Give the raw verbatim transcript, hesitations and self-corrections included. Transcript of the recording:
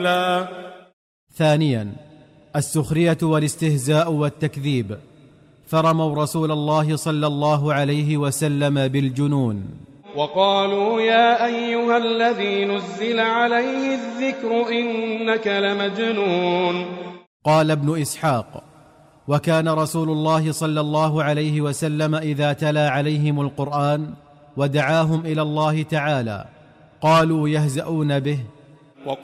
لا. ثانيا السخرية والاستهزاء والتكذيب، فرموا رسول الله صلى الله عليه وسلم بالجنون. وقالوا يا أيها الذي نزل عليه الذكر إنك لمجنون. قال ابن إسحاق: وكان رسول الله صلى الله عليه وسلم إذا تلا عليهم القرآن ودعاهم إلى الله تعالى قالوا يهزؤون به